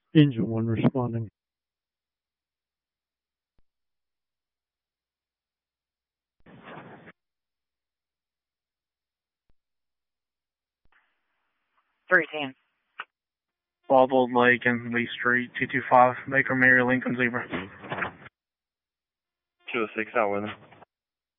Engine 1 responding. $310. Bald Lake and Lee Street, 225, Baker Mary Lincoln Zebra. 206 out with him.